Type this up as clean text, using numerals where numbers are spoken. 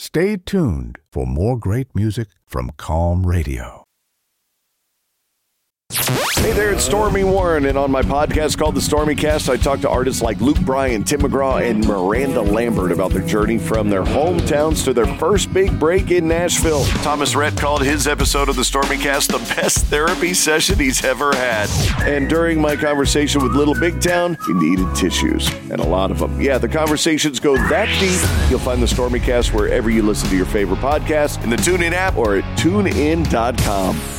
Stay tuned for more great music from Calm Radio. Hey there, it's Stormy Warren, and on my podcast called The Stormy Cast, I talk to artists like Luke Bryan, Tim McGraw, and Miranda Lambert about their journey from their hometowns to their first big break in Nashville. Thomas Rhett called his episode of The Stormy Cast the best therapy session he's ever had. And during my conversation with Little Big Town, we needed tissues, and a lot of them. Yeah, the conversations go that deep. You'll find The Stormy Cast wherever you listen to your favorite podcasts, in the TuneIn app or at tunein.com.